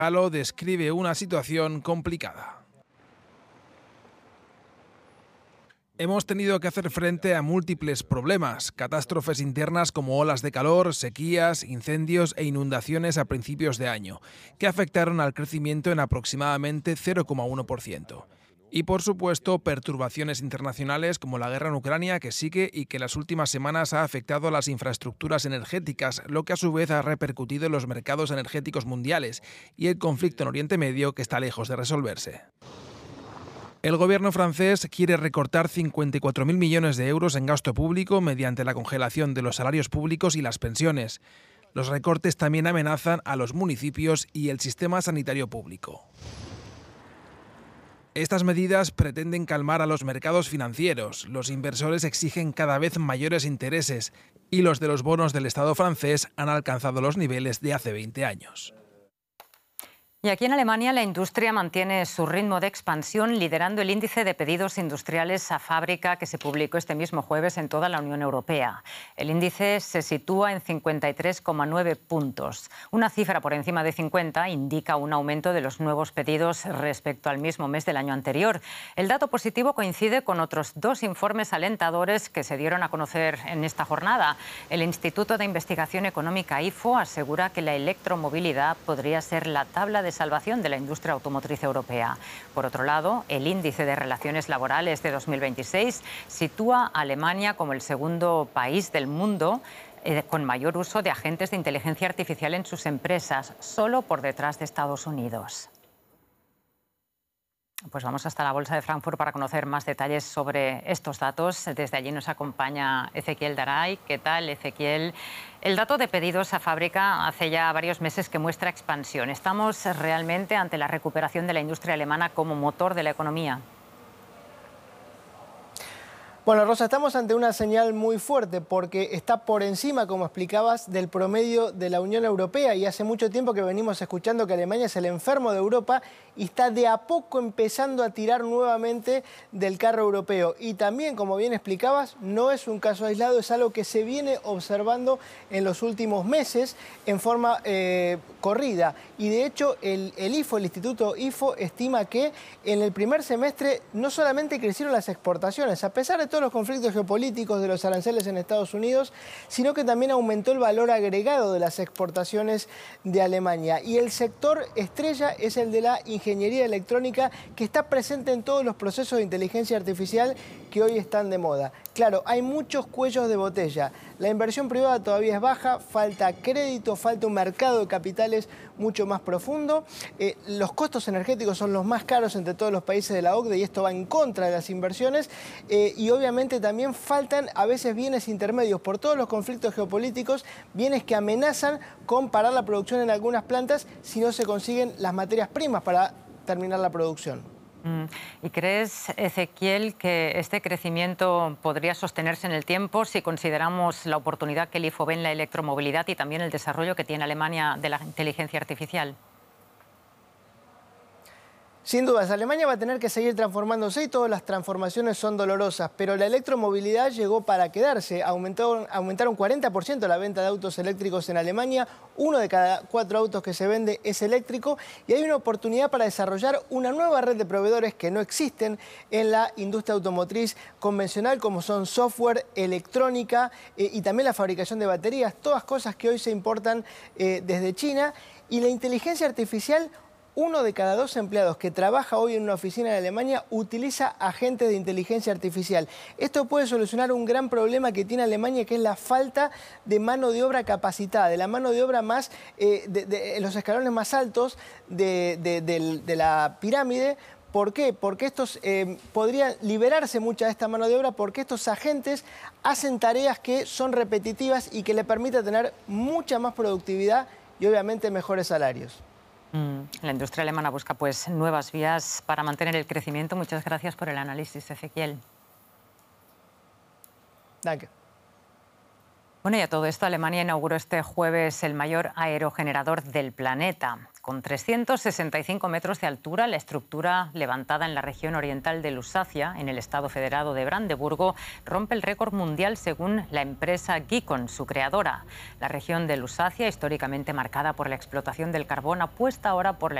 Galo describe una situación complicada. Hemos tenido que hacer frente a múltiples problemas, catástrofes internas como olas de calor, sequías, incendios e inundaciones a principios de año, que afectaron al crecimiento en aproximadamente 0,1%. Y por supuesto, perturbaciones internacionales como la guerra en Ucrania que sigue y que en las últimas semanas ha afectado a las infraestructuras energéticas, lo que a su vez ha repercutido en los mercados energéticos mundiales, y el conflicto en Oriente Medio que está lejos de resolverse. El gobierno francés quiere recortar 54.000 millones de euros en gasto público mediante la congelación de los salarios públicos y las pensiones. Los recortes también amenazan a los municipios y el sistema sanitario público. Estas medidas pretenden calmar a los mercados financieros. Los inversores exigen cada vez mayores intereses y los de los bonos del Estado francés han alcanzado los niveles de hace 20 años. Y aquí en Alemania la industria mantiene su ritmo de expansión, liderando el índice de pedidos industriales a fábrica que se publicó este mismo jueves en toda la Unión Europea. El índice se sitúa en 53,9 puntos. Una cifra por encima de 50 indica un aumento de los nuevos pedidos respecto al mismo mes del año anterior. El dato positivo coincide con otros dos informes alentadores que se dieron a conocer en esta jornada. El Instituto de Investigación Económica IFO asegura que la electromovilidad podría ser la tabla de salvación de la industria automotriz europea. Por otro lado, el índice de relaciones laborales de 2026 sitúa a Alemania como el segundo país del mundo con mayor uso de agentes de inteligencia artificial en sus empresas, solo por detrás de Estados Unidos. Pues vamos hasta la Bolsa de Frankfurt para conocer más detalles sobre estos datos. Desde allí nos acompaña Ezequiel Daray. ¿Qué tal, Ezequiel? El dato de pedidos a fábrica hace ya varios meses que muestra expansión. ¿Estamos realmente ante la recuperación de la industria alemana como motor de la economía? Bueno, Rosa, estamos ante una señal muy fuerte porque está por encima, como explicabas, del promedio de la Unión Europea, y hace mucho tiempo que venimos escuchando que Alemania es el enfermo de Europa y está de a poco empezando a tirar nuevamente del carro europeo. Y también, como bien explicabas, no es un caso aislado, es algo que se viene observando en los últimos meses en forma corrida. Y de hecho el IFO, el Instituto IFO, estima que en el primer semestre no solamente crecieron las exportaciones, a pesar de todos los conflictos geopolíticos de los aranceles en Estados Unidos, sino que también aumentó el valor agregado de las exportaciones de Alemania. Y el sector estrella es el de la ingeniería electrónica, que está presente en todos los procesos de inteligencia artificial que hoy están de moda. Claro, hay muchos cuellos de botella. La inversión privada todavía es baja, falta crédito, falta un mercado de capitales mucho más profundo. Los costos energéticos son los más caros entre todos los países de la OCDE y esto va en contra de las inversiones. Y obviamente también faltan a veces bienes intermedios por todos los conflictos geopolíticos, bienes que amenazan con parar la producción en algunas plantas si no se consiguen las materias primas para terminar la producción. ¿Y crees, Ezequiel, que este crecimiento podría sostenerse en el tiempo si consideramos la oportunidad que el IFO ve en la electromovilidad y también el desarrollo que tiene Alemania de la inteligencia artificial? Sin dudas, Alemania va a tener que seguir transformándose y todas las transformaciones son dolorosas, pero la electromovilidad llegó para quedarse. Aumentaron 40% la venta de autos eléctricos en Alemania, 1 de cada 4 autos que se vende es eléctrico, y hay una oportunidad para desarrollar una nueva red de proveedores que no existen en la industria automotriz convencional, como son software, electrónica y también la fabricación de baterías, todas cosas que hoy se importan desde China. Y la inteligencia artificial, 1 de cada 2 empleados que trabaja hoy en una oficina en Alemania utiliza agentes de inteligencia artificial. Esto puede solucionar un gran problema que tiene Alemania, que es la falta de mano de obra capacitada, de la mano de obra más de los escalones más altos de la pirámide. ¿Por qué? Porque estos podría liberarse mucha de esta mano de obra, porque estos agentes hacen tareas que son repetitivas y que le permiten tener mucha más productividad y obviamente mejores salarios. La industria alemana busca pues nuevas vías para mantener el crecimiento. Muchas gracias por el análisis, Ezequiel. Danke. Bueno, y a todo esto, Alemania inauguró este jueves el mayor aerogenerador del planeta. Con 365 metros de altura, la estructura levantada en la región oriental de Lusacia, en el estado federado de Brandeburgo, rompe el récord mundial según la empresa Gicon, su creadora. La región de Lusacia, históricamente marcada por la explotación del carbón, apuesta ahora por la